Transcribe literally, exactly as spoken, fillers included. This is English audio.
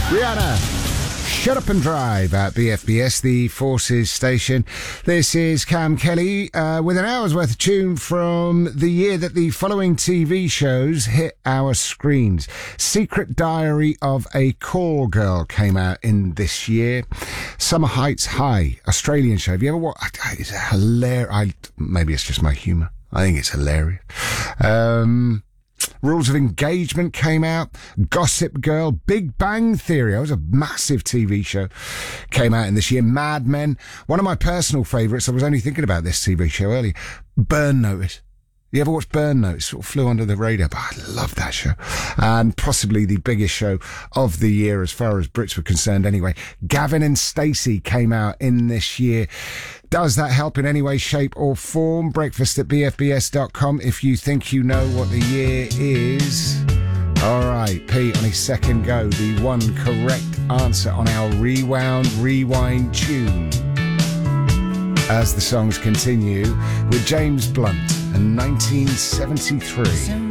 Rihanna, Shut Up and Drive at B F B S, the Forces station. This is Cam Kelly uh, with an hour's worth of tune from the year that the following T V shows hit our screens. Secret Diary of a Call Girl came out in this year. Summer Heights High, Australian show. Have you ever watched? It's hilarious. I, maybe it's just my humour. I think it's hilarious. Um... Rules of Engagement came out. Gossip Girl, Big Bang Theory, that was a massive T V show, came out in this year. Mad Men, one of my personal favourites. I was only thinking about this T V show earlier. Burn Notice. You ever watched Burn Notice? Sort of flew under the radar, but I love that show. And possibly the biggest show of the year as far as Brits were concerned anyway. Gavin and Stacey came out in this year. Does that help in any way, shape or form? Breakfast at b f b s dot com if you think you know what the year is. All right, Pete on his second go, the one correct answer on our Rewound Rewind tune. As the songs continue with James Blunt and nineteen seventy-three.